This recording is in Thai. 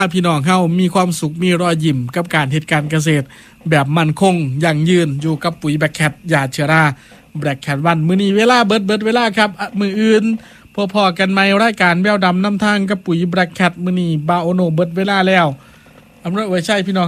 พี่น้องเฮามีความสุขมีรอยยิ้มกับการเฮ็ดการเกษตรแบบมั่นคงยั่งยืนอยู่กับปุ๋ยแบล็คแคทยาเชื้อราแบล็คแคทวันมื้อนี้เวลาเบิดเวลาครับมื้ออื่นพอๆกันใหม่รายการแววดำนำทางกับปุ๋ยแบล็คแคทมื้อนี้บาโอโนเบิดเวลาแล้วอำนวยไว้ใช้พี่น้อง